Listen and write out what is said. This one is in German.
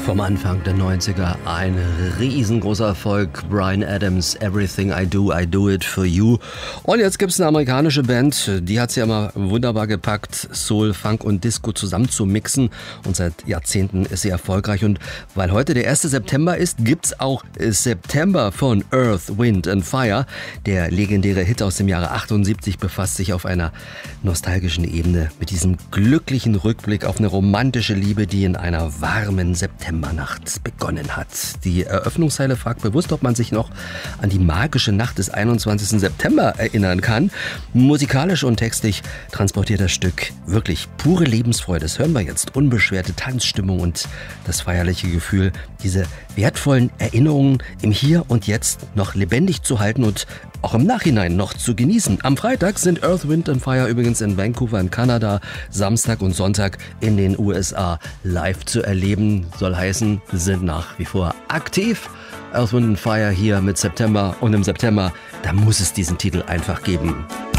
Vom Anfang der 90er ein riesengroßer Erfolg. Bryan Adams, Everything I Do It For You. Und jetzt gibt es eine amerikanische Band, die hat es ja immer wunderbar gepackt, Soul, Funk und Disco zusammen zu mixen. Und seit Jahrzehnten ist sie erfolgreich. Und weil heute der 1. September ist, gibt's auch September von Earth, Wind and Fire. Der legendäre Hit aus dem Jahre 78 befasst sich auf einer nostalgischen Ebene mit diesem glücklichen Rückblick auf eine romantische Liebe, die in einer warmen Septembernacht begonnen hat. Die Eröffnungszeile fragt bewusst, ob man sich noch an die magische Nacht des 21. September erinnern kann. Musikalisch und textlich transportiert das Stück wirklich pure Lebensfreude. Das hören wir jetzt. Unbeschwerte Tanzstimmung und das feierliche Gefühl, diese wertvollen Erinnerungen im Hier und Jetzt noch lebendig zu halten und auch im Nachhinein noch zu genießen. Am Freitag sind Earth, Wind and Fire übrigens in Vancouver in Kanada, Samstag und Sonntag in den USA live zu erleben. Soll heißen, sind nach wie vor aktiv. Earth, Wind and Fire hier mit September und im September, da muss es diesen Titel einfach geben.